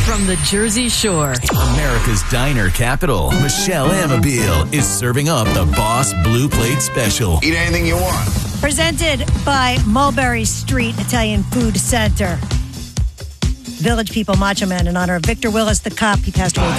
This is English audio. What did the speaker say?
From the Jersey Shore, America's diner capital, Michelle Amabile is serving up the Boss Blue Plate Special. Eat anything you want. Presented by Mulberry Street Italian Food Center. Village People Macho Man in honor of Victor Willis, the cop. He passed away